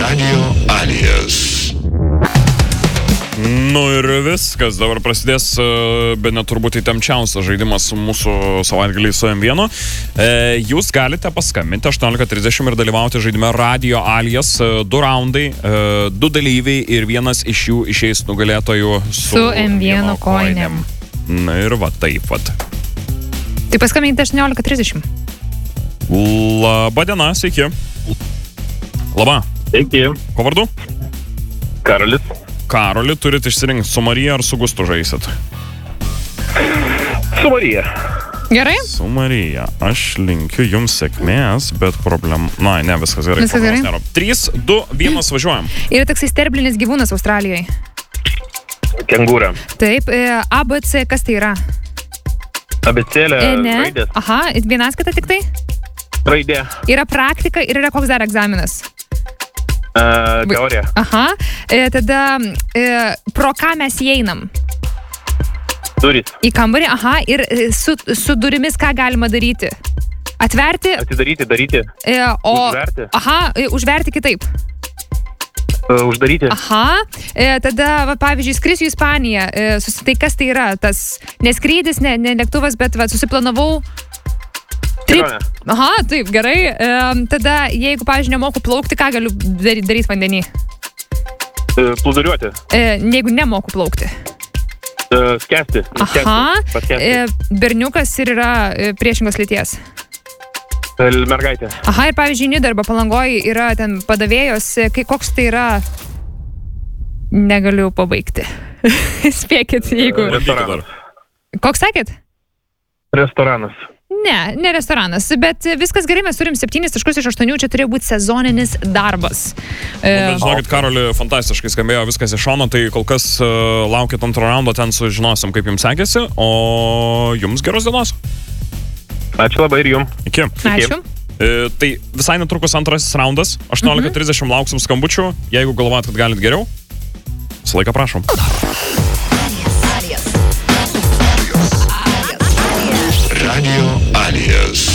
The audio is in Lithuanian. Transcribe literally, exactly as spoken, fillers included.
Radio Alijas. Nu ir viskas, dabar prasidės be net turbūt įtempčiausias žaidimas mūsų savaitgalį su M vienu. E, jūs galite paskambinti aštuoniolika trisdešimt ir dalyvauti žaidime Radio Alijas. Du raundai, e, du dalyviai ir vienas iš jų išeis nugalėtojų su, su M vieno kojinėm. Na ir va taip vat. Tai paskambinkite aštuoniolika trisdešimt. Labą dieną, sveiki. Labą. Sveiki. Ko vardu? Karolis. Karoli, turit išsirinkti su Marija ar su Gustu žaisit? Su Marija. Gerai? Su Marija. Aš linkiu jums sėkmės, bet problem... Na, ne, viskas gerai. Viskas gerai. trys, du, vienas, važiuojam. Yra toksai sterblinis gyvūnas Australijoje. Kengūra. Taip, A B C, kas tai yra? Abecėlė, E, ne. raidės. Aha, vienas kita tik tai? Raidė. Yra praktika ir yra koks dar egzaminas? Uh, teorija. Aha, e, tada e, pro ką mes įeinam? Durys. Į kambarį, aha, ir e, su, su durimis ką galima daryti? Atverti, Atidaryti, daryti. e, o... Užverti. Aha, e, užverti kitaip. Uh, uždaryti. Aha, e, tada, va, pavyzdžiui, skrisiu į Ispaniją, e, susi, tai kas tai yra? Tas neskrydis, ne, ne lėktuvas, bet va, susiplanavau... Trip. Kelionė. Aha, taip, gerai. E, tada, jeigu, pavyzdžiui, nemoku plaukti, ką galiu daryti, daryti vandenį? Uh, plūduriuoti. E, jeigu nemoku plaukti. Uh, skęsti. Aha, Paskęsti. e, berniukas ir yra e, priešingos lyties. Uh, mergaitė. Aha, ir pavyzdžiui, Nidoj arba Palangoj yra ten padavėjos, e, kai koks tai yra... Negaliu pabaigti. Spėkit, jeigu... Restoranas. Koks sakėt? Restoranas. Ne, ne restoranas, bet viskas gerai, mes turim septynis taškus iš aštuonių, čia turėjo būti sezoninis darbas. E, Nu, bet žinokit, Karoli, fantastiškai skambėjo viskas iš šono, tai kol kas uh, laukit antro raundo, ten sužinosim, kaip jums sekėsi, o jums geros dienos. Ačiū labai ir jums. Iki. ačiū. E, tai visai netrukus antrasis raundas, aštuoniolika trisdešimt lauksim skambučių, jeigu galvojat, kad galit geriau, visą laiką prašom. Radio Alijas.